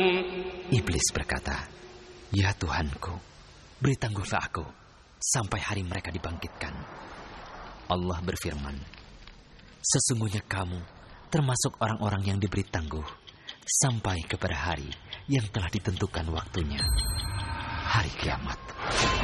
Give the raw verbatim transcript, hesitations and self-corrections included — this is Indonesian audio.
Iblis berkata, "Ya Tuhanku, beri tangguhlah aku sampai hari mereka dibangkitkan." Allah berfirman, "Sesungguhnya kamu termasuk orang-orang yang diberi tangguh sampai kepada hari yang telah ditentukan waktunya, hari kiamat."